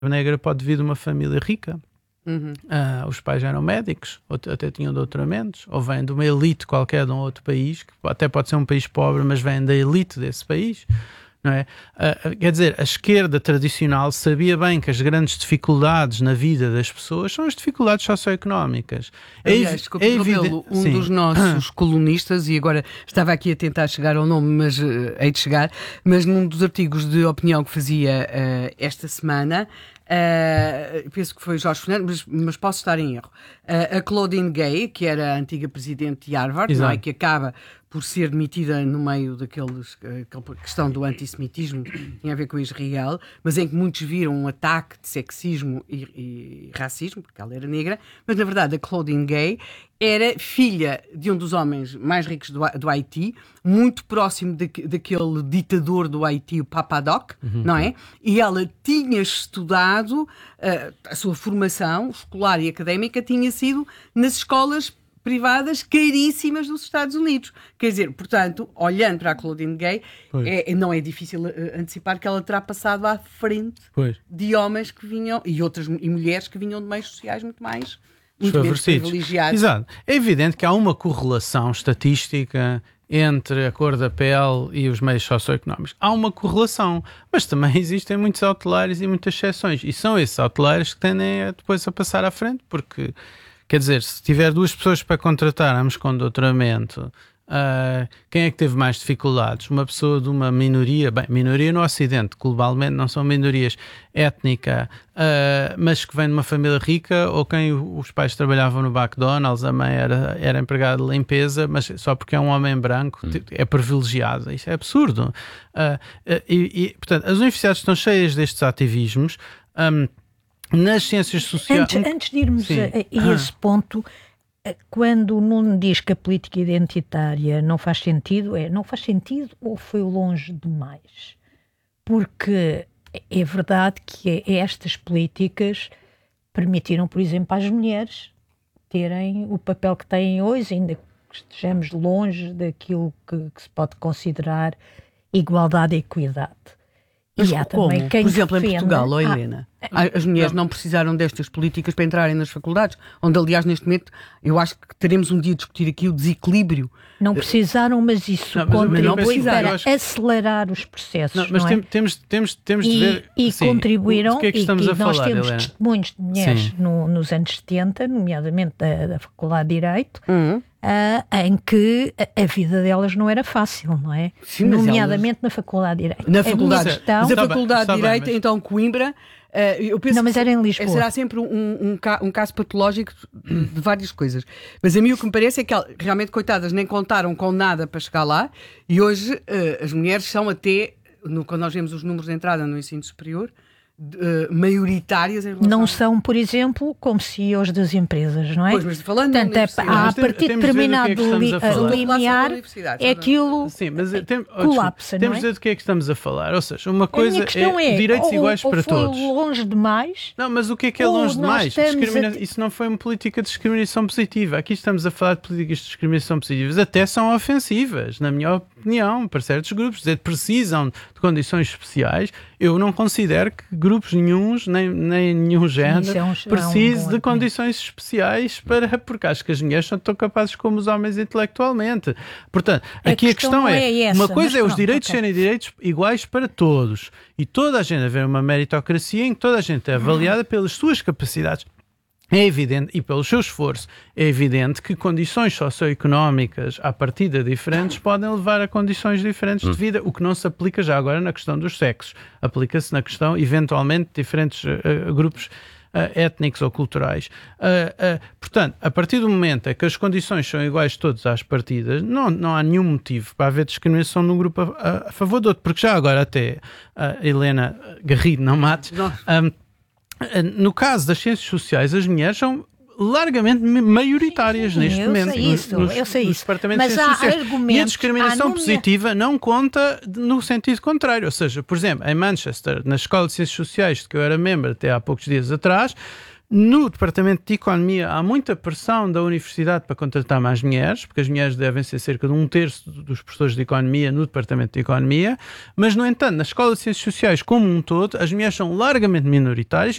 negra pode vir de uma família rica. Os pais eram médicos, ou até tinham doutoramentos, ou vêm de uma elite qualquer de um outro país, que até pode ser um país pobre, mas vêm da elite desse país, não é? Quer dizer, a esquerda tradicional sabia bem que as grandes dificuldades na vida das pessoas são as dificuldades socioeconómicas. Aliás, dos nossos colunistas, e agora estava aqui a tentar chegar ao nome, mas hei de chegar, mas num dos artigos de opinião que fazia esta semana, penso que foi Jorge Fernandes, mas posso estar em erro. A Claudine Gay, que era a antiga presidente de Harvard, não é? Que acaba por ser demitida no meio aquela questão do antissemitismo, tinha a ver com Israel, mas em que muitos viram um ataque de sexismo e racismo, porque ela era negra, mas na verdade a Claudine Gay era filha de um dos homens mais ricos do Haiti, muito próximo daquele ditador do Haiti, o Papa Doc, não é? E ela tinha estudado, a sua formação escolar e académica tinha sido nas escolas privadas caríssimas dos Estados Unidos. Quer dizer, portanto, olhando para a Claudine Gay, não é difícil antecipar que ela terá passado à frente de homens que vinham, e mulheres que vinham de meios sociais muito menos privilegiados. Exato. É evidente que há uma correlação estatística entre a cor da pele e os meios socioeconómicos. Há uma correlação, mas também existem muitos outliers e muitas exceções. E são esses outliers que tendem depois a passar à frente, porque quer dizer, se tiver duas pessoas para contratar, ambos com doutoramento, quem é que teve mais dificuldades? Uma pessoa de uma minoria, minoria no Ocidente, globalmente não são minorias, étnica, mas que vem de uma família rica, ou quem os pais trabalhavam no McDonald's, a mãe era empregada de limpeza, mas só porque é um homem branco é privilegiado. Isso é absurdo. Portanto, as universidades estão cheias destes ativismos. Nas ciências sociais... Antes de irmos a esse ponto, quando o Nuno diz que a política identitária não faz sentido, não faz sentido ou foi longe demais? Porque é verdade que estas políticas permitiram, por exemplo, às mulheres terem o papel que têm hoje, ainda que estejamos longe daquilo que se pode considerar igualdade e equidade. Mas como? Por exemplo, em Portugal, Helena, as mulheres não precisaram destas políticas para entrarem nas faculdades, onde, aliás, neste momento, eu acho que teremos um dia a discutir aqui o desequilíbrio. Não precisaram, mas isso contribui para acelerar os processos. Temos de ver... E contribuíram, que é que estamos a falar, nós temos Helena? testemunhos de mulheres nos anos 70, nomeadamente da Faculdade de Direito, em que a vida delas não era fácil, não é? Sim, nomeadamente na Faculdade de Direito. Na Faculdade, mas a Faculdade de Direito, então Coimbra, eu penso não, mas era em Lisboa. Será sempre um caso patológico de várias coisas. Mas a mim o que me parece é que realmente, coitadas, nem contaram com nada para chegar lá, e hoje as mulheres são até, quando nós vemos os números de entrada no ensino superior, maioritárias em relação... Não são, por exemplo, como CEOs das empresas, não é? Pois, mas falando... Portanto, a partir de determinado limiar, é aquilo colapsa, não é? Temos de dizer do que é que estamos a falar. Ou seja, uma coisa é direitos iguais para todos. Ou foi longe demais... Não, mas o que é longe demais? Isso não foi uma política de discriminação positiva. Aqui estamos a falar de políticas de discriminação positivas. Até são ofensivas, na minha opinião, para certos grupos. Dizer que precisam de condições especiais. Eu não considero que grupos nenhuns, nem nenhum género, precise de condições especiais porque acho que as mulheres são tão capazes como os homens intelectualmente. Portanto, aqui a questão é uma coisa é os direitos serem direitos iguais para todos e toda a gente haver uma meritocracia em que toda a gente é avaliada pelas suas capacidades. É evidente, e pelo seu esforço, é evidente que condições socioeconómicas à partida diferentes podem levar a condições diferentes de vida, o que não se aplica já agora na questão dos sexos. Aplica-se na questão, eventualmente, de diferentes grupos étnicos ou culturais. Portanto, a partir do momento em que as condições são iguais todas às partidas, não há nenhum motivo para haver discriminação de um grupo a favor do outro, porque já agora até Helena Garrido, não mates... No caso das ciências sociais, as mulheres são largamente maioritárias neste momento. Eu sei isso. Mas há argumentos. E a discriminação positiva não conta no sentido contrário. Ou seja, por exemplo, em Manchester, na Escola de Ciências Sociais, de que eu era membro até há poucos dias atrás, No Departamento de Economia há muita pressão da Universidade para contratar mais mulheres, porque as mulheres devem ser cerca de 1/3 dos professores de Economia no Departamento de Economia, mas, no entanto, na Escola de Ciências Sociais como um todo, as mulheres são largamente minoritárias